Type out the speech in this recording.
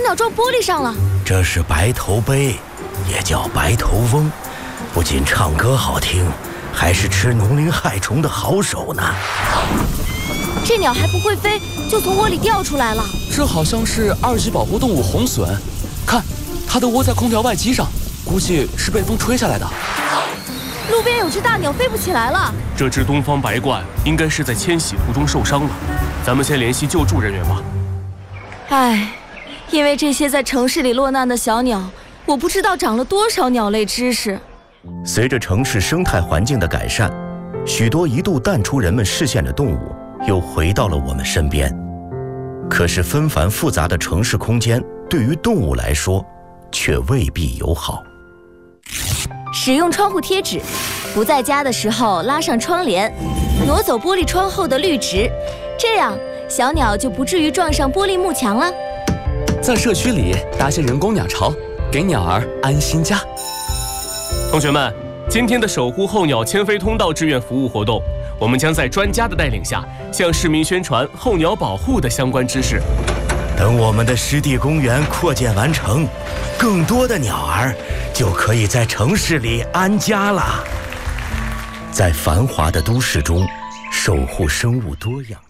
鸟撞玻璃上了。 这是白头鹎，也叫白头翁，不仅唱歌好听，还是吃农林害虫的好手呢。 这鸟还不会飞，就从窝里掉出来了。 这好像是2级保护动物红隼，看，它都窝在空调外机上，估计是被风吹下来的。 路边有只大鸟飞不起来了。 这只东方白鹳应该是在迁徙途中受伤了，咱们先联系救助人员吧。 唉，因为这些在城市里落难的小鸟，我不知道长了多少鸟类知识。 随着城市生态环境的改善，许多一度淡出人们视线的动物又回到了我们身边。可是纷繁复杂的城市空间对于动物来说却未必友好。 使用窗户贴纸，不在家的时候拉上窗帘，挪走玻璃窗后的绿植，这样小鸟就不至于撞上玻璃幕墙了。 在社区里搭些人工鸟巢，给鸟儿安心家。 同学们，今天的守护候鸟迁飞通道志愿服务活动，我们将在专家的带领下，向市民宣传候鸟保护的相关知识。 等我们的湿地公园扩建完成，更多的鸟儿就可以在城市里安家了。在繁华的都市中，守护生物多样。